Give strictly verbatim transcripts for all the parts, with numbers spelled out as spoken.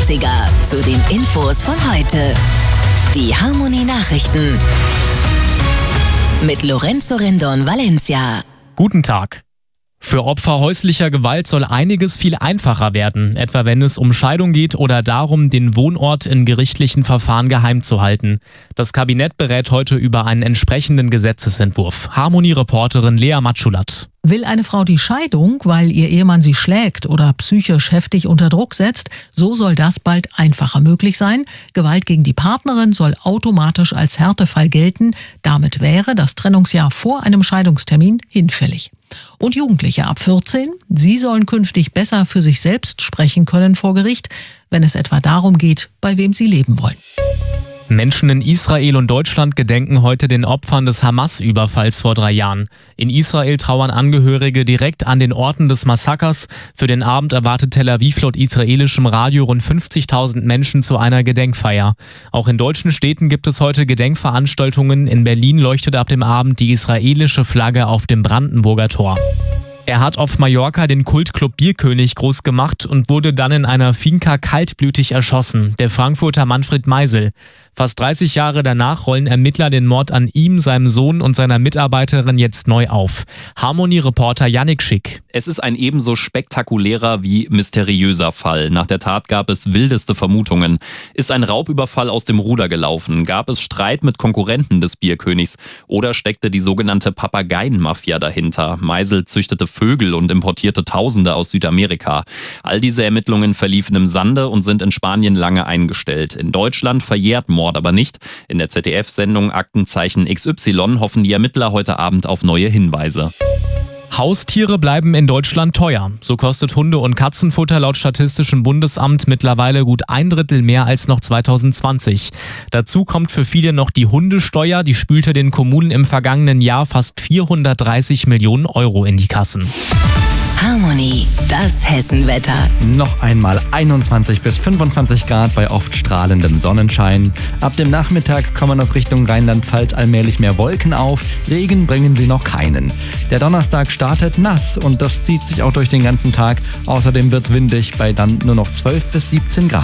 dreißiger zu den Infos von heute. Die Harmony Nachrichten mit Lorenzo Rendon Valencia. Guten Tag. Für Opfer häuslicher Gewalt soll einiges viel einfacher werden, etwa wenn es um Scheidung geht oder darum, den Wohnort in gerichtlichen Verfahren geheim zu halten. Das Kabinett berät heute über einen entsprechenden Gesetzesentwurf. Harmony-Reporterin Lea Matschulat. Will eine Frau die Scheidung, weil ihr Ehemann sie schlägt oder psychisch heftig unter Druck setzt, so soll das bald einfacher möglich sein. Gewalt gegen die Partnerin soll automatisch als Härtefall gelten. Damit wäre das Trennungsjahr vor einem Scheidungstermin hinfällig. Und Jugendliche ab vierzehn, sie sollen künftig besser für sich selbst sprechen können vor Gericht, wenn es etwa darum geht, bei wem sie leben wollen. Menschen in Israel und Deutschland gedenken heute den Opfern des Hamas-Überfalls vor drei Jahren. In Israel trauern Angehörige direkt an den Orten des Massakers. Für den Abend erwartet Tel Aviv laut israelischem Radio rund fünfzigtausend Menschen zu einer Gedenkfeier. Auch in deutschen Städten gibt es heute Gedenkveranstaltungen. In Berlin leuchtet ab dem Abend die israelische Flagge auf dem Brandenburger Tor. Er hat auf Mallorca den Kultclub Bierkönig groß gemacht und wurde dann in einer Finca kaltblütig erschossen, der Frankfurter Manfred Meisel. Fast dreißig Jahre danach rollen Ermittler den Mord an ihm, seinem Sohn und seiner Mitarbeiterin jetzt neu auf. Harmony-Reporter Yannick Schick. Es ist ein ebenso spektakulärer wie mysteriöser Fall. Nach der Tat gab es wildeste Vermutungen. Ist ein Raubüberfall aus dem Ruder gelaufen? Gab es Streit mit Konkurrenten des Bierkönigs? Oder steckte die sogenannte Papageienmafia dahinter? Meisel züchtete Vögel und importierte Tausende aus Südamerika. All diese Ermittlungen verliefen im Sande und sind in Spanien lange eingestellt. In Deutschland verjährt Mord aber nicht. In der Z D F-Sendung Aktenzeichen X Y hoffen die Ermittler heute Abend auf neue Hinweise. Haustiere bleiben in Deutschland teuer. So kostet Hunde- und Katzenfutter laut Statistischem Bundesamt mittlerweile gut ein Drittel mehr als noch zweitausendzwanzig. Dazu kommt für viele noch die Hundesteuer, die spülte den Kommunen im vergangenen Jahr fast vierhundertdreißig Millionen Euro in die Kassen. Harmony, das Hessenwetter. Noch einmal einundzwanzig bis fünfundzwanzig Grad bei oft strahlendem Sonnenschein. Ab dem Nachmittag kommen aus Richtung Rheinland-Pfalz allmählich mehr Wolken auf. Regen bringen sie noch keinen. Der Donnerstag startet nass und das zieht sich auch durch den ganzen Tag. Außerdem wird's windig bei dann nur noch zwölf bis siebzehn Grad.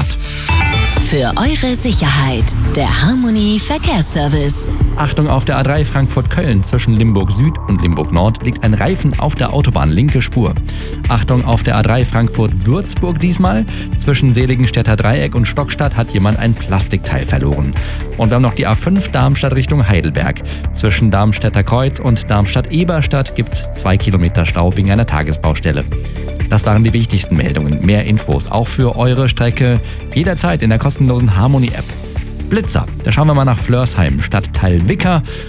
Für eure Sicherheit, der Harmony Verkehrsservice. Achtung, auf der A drei Frankfurt-Köln zwischen Limburg Süd und Limburg Nord liegt ein Reifen auf der Autobahn, linke Spur. Achtung, auf der A drei Frankfurt-Würzburg diesmal. Zwischen Seligenstädter Dreieck und Stockstadt hat jemand ein Plastikteil verloren. Und wir haben noch die A fünf Darmstadt Richtung Heidelberg. Zwischen Darmstädter Kreuz und Darmstadt-Eberstadt gibt es zwei Kilometer Stau wegen einer Tagesbaustelle. Das waren die wichtigsten Meldungen. Mehr Infos auch für eure Strecke jederzeit in der kostenlosen Harmony-App. Blitzer, da schauen wir mal nach Flörsheim, Stadtteil Wicker.